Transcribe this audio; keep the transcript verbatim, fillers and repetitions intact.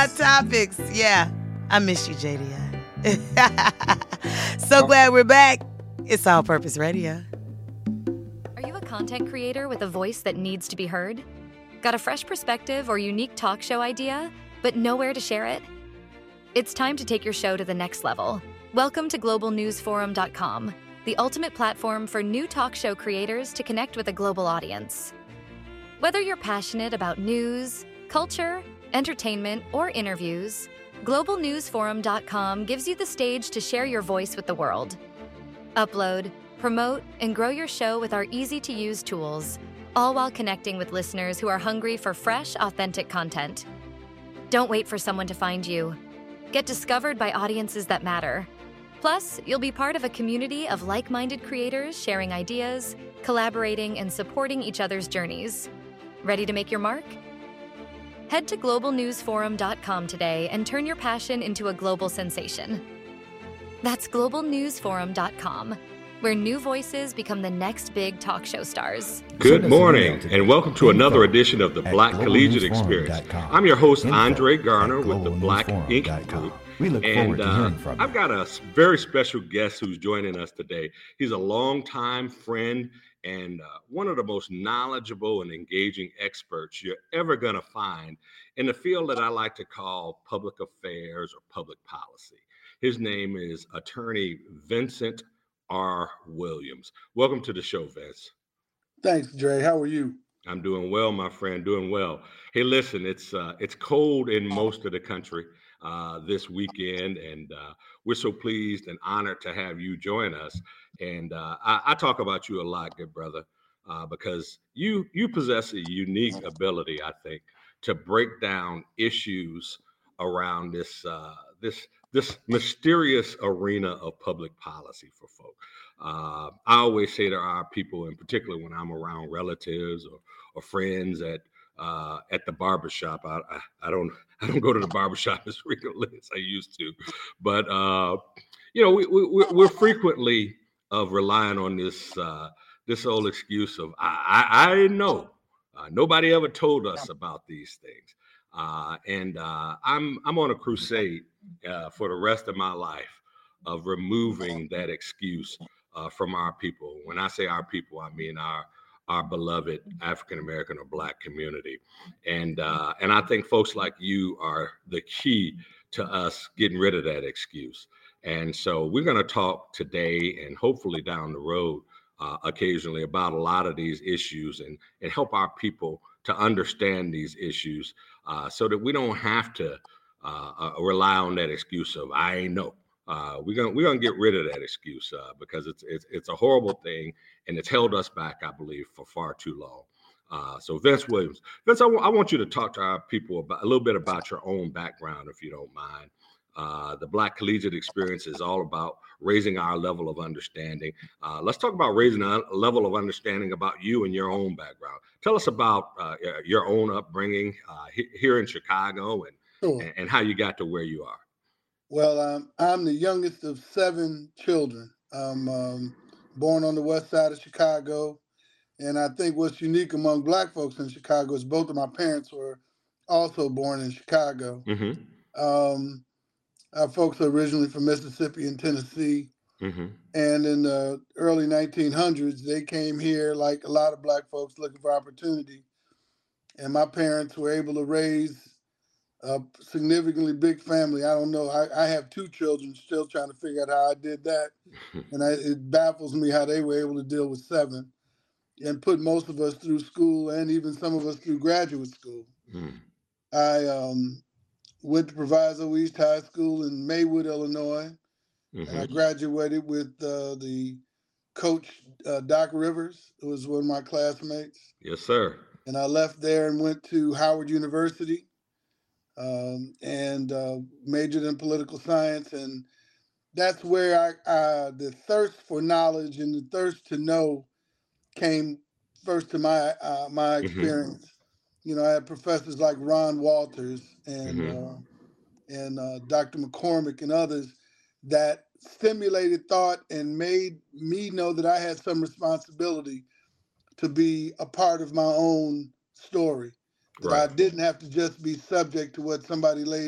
hot topics. Yeah, I miss you, J D I. So glad we're back. It's All Purpose Radio. Are you a content creator with a voice that needs to be heard? Got a fresh perspective or unique talk show idea, but nowhere to share it? It's time to take your show to the next level. Welcome to global news forum dot com, the ultimate platform for new talk show creators to connect with a global audience. Whether you're passionate about news, culture, entertainment, or interviews, global news forum dot com gives you the stage to share your voice with the world. Upload, promote, and grow your show with our easy-to-use tools, all while connecting with listeners who are hungry for fresh, authentic content. Don't wait for someone to find you. Get discovered by audiences that matter. Plus, you'll be part of a community of like-minded creators sharing ideas, collaborating, and supporting each other's journeys. Ready to make your mark? Head to global news forum dot com today and turn your passion into a global sensation. That's global news forum dot com, where new voices become the next big talk show stars. Good morning, and welcome to another edition of the Black Collegiate Experience. I'm your host, Andre Garner, with the Black Ink Group. We look forward to hearing from you. I've got a very special guest who's joining us today. He's a longtime friend and uh, one of the most knowledgeable and engaging experts you're ever going to find in the field that I like to call public affairs or public policy. His name is Attorney Vincent R. Williams. Welcome to the show, Vince. Thanks, Dre. How are you? I'm doing well, my friend, doing well. Hey, listen, it's uh, it's cold in most of the country uh, this weekend, and uh, we're so pleased and honored to have you join us. And uh, I, I talk about you a lot, good brother, uh, because you you possess a unique ability, I think, to break down issues around this uh, this. this mysterious arena of public policy for folk. Uh, I always say to our people, in particular when I'm around relatives or, or friends at uh, at the barbershop, I, I, I don't I don't go to the barbershop as frequently as I used to, but uh, you know we, we we're frequently of relying on this uh, this old excuse of I I, I didn't know. Uh, nobody ever told us about these things. Uh, and uh, I'm I'm on a crusade uh, for the rest of my life of removing that excuse uh, from our people. When I say our people, I mean our our beloved African American or Black community. And uh, and I think folks like you are the key to us getting rid of that excuse. And so we're going to talk today and hopefully down the road uh, occasionally about a lot of these issues and and help our people to understand these issues uh, so that we don't have to uh, uh, rely on that excuse of I ain't know. Uh, we're gonna we're gonna get rid of that excuse uh, because it's, it's it's a horrible thing and it's held us back, I believe, for far too long. Uh, so Vince Williams, Vince, I, w- I want you to talk to our people about a little bit about your own background, if you don't mind. Uh, the Black Collegiate Experience is all about raising our level of understanding. Uh, let's talk about raising a level of understanding about you and your own background. Tell us about uh, your own upbringing uh, he- here in Chicago and, Sure. and and how you got to where you are. Well, um, I'm the youngest of seven children. I'm um, born on the west side of Chicago. And I think what's unique among Black folks in Chicago is both of my parents were also born in Chicago. Mm-hmm. Um, our folks are originally from Mississippi and Tennessee. Mm-hmm. And in the early nineteen hundreds, they came here like a lot of Black folks looking for opportunity. And my parents were able to raise a significantly big family. I don't know. I, I have two children, still trying to figure out how I did that. And I, it baffles me how they were able to deal with seven and put most of us through school and even some of us through graduate school. Mm. I um, went to Proviso East High School in Maywood, Illinois. Mm-hmm. And I graduated with uh, the coach, uh, Doc Rivers, who was one of my classmates. Yes, sir. And I left there and went to Howard University um, and uh, majored in political science. And that's where I, uh, the thirst for knowledge and the thirst to know came first to my uh, my experience. Mm-hmm. You know, I had professors like Ron Walters and mm-hmm. uh, and uh, Doctor McCormick and others that stimulated thought and made me know that I had some responsibility to be a part of my own story. That right. I didn't have to just be subject to what somebody laid